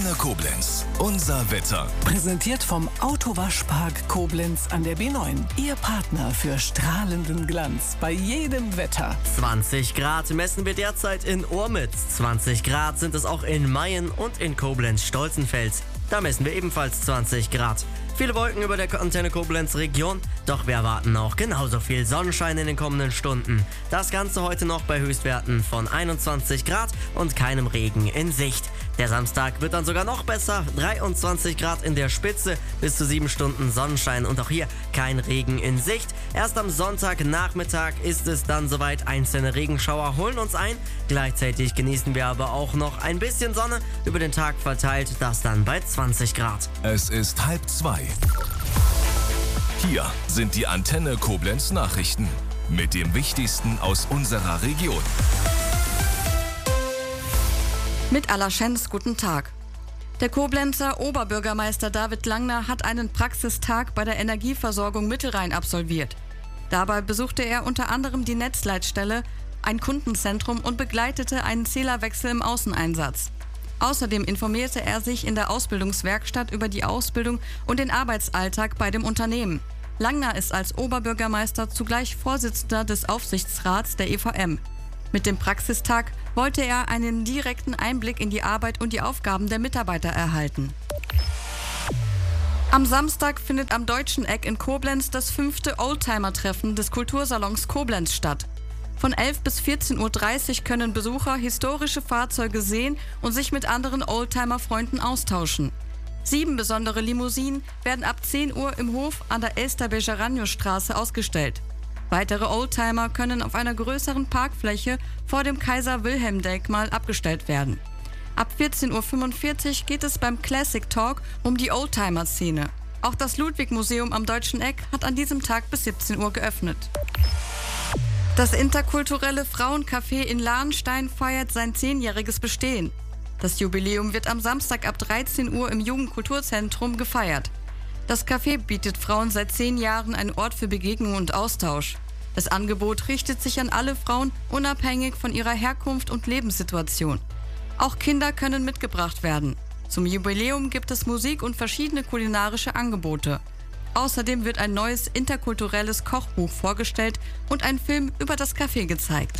Antenne Koblenz. Unser Wetter. Präsentiert vom Autowaschpark Koblenz an der B9. Ihr Partner für strahlenden Glanz bei jedem Wetter. 20 Grad messen wir derzeit in Ormitz. 20 Grad sind es auch in Mayen und in Koblenz-Stolzenfels. Da messen wir ebenfalls 20 Grad. Viele Wolken über der Antenne Koblenz Region, doch wir erwarten auch genauso viel Sonnenschein in den kommenden Stunden. Das Ganze heute noch bei Höchstwerten von 21 Grad und keinem Regen in Sicht. Der Samstag wird dann sogar noch besser, 23 Grad in der Spitze, bis zu 7 Stunden Sonnenschein und auch hier kein Regen in Sicht. Erst am Sonntagnachmittag ist es dann soweit, einzelne Regenschauer holen uns ein. Gleichzeitig genießen wir aber auch noch ein bisschen Sonne, über den Tag verteilt, das dann bei 20 Grad. Es ist 1:30. Hier sind die Antenne Koblenz Nachrichten mit dem Wichtigsten aus unserer Region. Mit aller Schänz, guten Tag. Der Koblenzer Oberbürgermeister David Langner hat einen Praxistag bei der Energieversorgung Mittelrhein absolviert. Dabei besuchte er unter anderem die Netzleitstelle, ein Kundenzentrum und begleitete einen Zählerwechsel im Außeneinsatz. Außerdem informierte er sich in der Ausbildungswerkstatt über die Ausbildung und den Arbeitsalltag bei dem Unternehmen. Langner ist als Oberbürgermeister zugleich Vorsitzender des Aufsichtsrats der EVM. Mit dem Praxistag wollte er einen direkten Einblick in die Arbeit und die Aufgaben der Mitarbeiter erhalten. Am Samstag findet am Deutschen Eck in Koblenz das 5. Oldtimer-Treffen des Kultursalons Koblenz statt. Von 11 bis 14:30 Uhr können Besucher historische Fahrzeuge sehen und sich mit anderen Oldtimer-Freunden austauschen. 7 besondere Limousinen werden ab 10 Uhr im Hof an der Elster-Bejaranjo-Straße ausgestellt. Weitere Oldtimer können auf einer größeren Parkfläche vor dem Kaiser-Wilhelm-Denkmal abgestellt werden. Ab 14:45 Uhr geht es beim Classic Talk um die Oldtimer-Szene. Auch das Ludwig-Museum am Deutschen Eck hat an diesem Tag bis 17 Uhr geöffnet. Das interkulturelle Frauencafé in Lahnstein feiert sein 10-jähriges Bestehen. Das Jubiläum wird am Samstag ab 13 Uhr im Jugendkulturzentrum gefeiert. Das Café bietet Frauen seit 10 Jahren einen Ort für Begegnung und Austausch. Das Angebot richtet sich an alle Frauen, unabhängig von ihrer Herkunft und Lebenssituation. Auch Kinder können mitgebracht werden. Zum Jubiläum gibt es Musik und verschiedene kulinarische Angebote. Außerdem wird ein neues interkulturelles Kochbuch vorgestellt und ein Film über das Café gezeigt.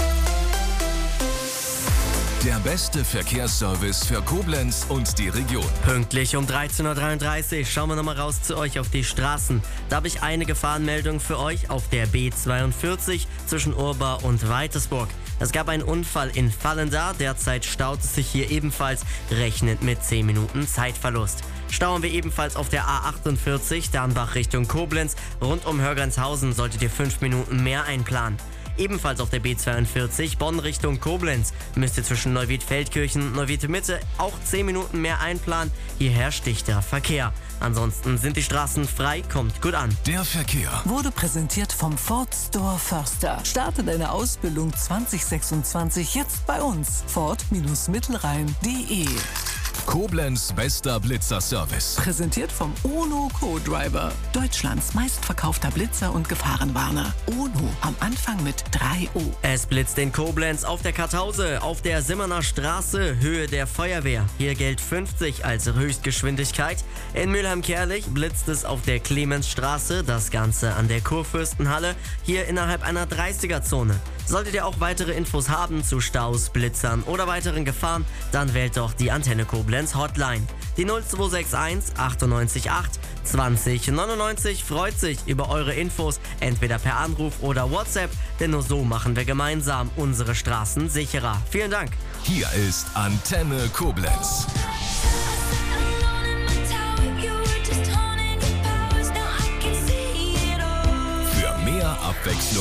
Der beste Verkehrsservice für Koblenz und die Region. Pünktlich um 13:33 Uhr schauen wir nochmal raus zu euch auf die Straßen. Da habe ich eine Gefahrenmeldung für euch auf der B42 zwischen Urba und Weitersburg. Es gab einen Unfall in Vallendar, derzeit staut es sich hier ebenfalls, rechnend mit 10 Minuten Zeitverlust. Stauen wir ebenfalls auf der A48, Dernbach Richtung Koblenz, rund um Hörgrenzhausen solltet ihr 5 Minuten mehr einplanen. Ebenfalls auf der B42 Bonn Richtung Koblenz müsst ihr zwischen Neuwied-Feldkirchen und Neuwied-Mitte auch 10 Minuten mehr einplanen. Hier herrscht dichter Verkehr. Ansonsten sind die Straßen frei, kommt gut an. Der Verkehr Wurde präsentiert vom Ford Store Förster. Starte deine Ausbildung 2026 jetzt bei uns. Ford-Mittelrhein.de. Koblenz bester Blitzerservice. Präsentiert vom Ono Co-Driver. Deutschlands meistverkaufter Blitzer und Gefahrenwarner. Ono am Anfang mit 3 O. Es blitzt in Koblenz auf der Kartause, auf der Simmerner Straße, Höhe der Feuerwehr. Hier gilt 50 als Höchstgeschwindigkeit. In Mülheim-Kerlich blitzt es auf der Clemensstraße, das Ganze an der Kurfürstenhalle, hier innerhalb einer 30er-Zone. Solltet ihr auch weitere Infos haben zu Staus, Blitzern oder weiteren Gefahren, dann wählt doch die Antenne Koblenz Hotline. Die 0261 98 8 20 99 freut sich über eure Infos, entweder per Anruf oder WhatsApp, denn nur so machen wir gemeinsam unsere Straßen sicherer. Vielen Dank. Hier ist Antenne Koblenz.